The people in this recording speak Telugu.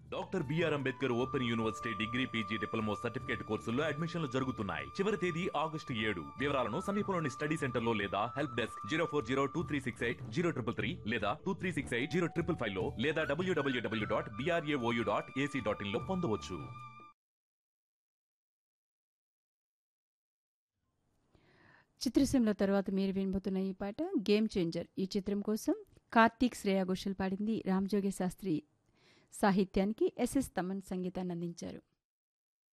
Doctor BR Ambedkar open university degree PG diploma certificate కోర్సుల్లో అడ్మిషన్లు జరుగుతున్నాయి. చివరి తేదీ August 7. వివరాలను సమీపంలోని స్టడీ సెంటర్ లో లేదా హెల్ప్ డెస్క్ 04023680333 లేదా 23680555 లో లేదా www.brao.ac.in లో పొందవచ్చు. చిత్రసీమలో తర్వాత మీరు వినబోతున్న ఈ పాట గేమ్ చేంజర్. ఈ చిత్రం కోసం కార్తీక్, శ్రేయా ఘోషల్ పాడింది. రామజోగి శాస్త్రి సాహిత్యానికి ఎస్ఎస్ తమన్ సంగీతాన్ని అందించారు.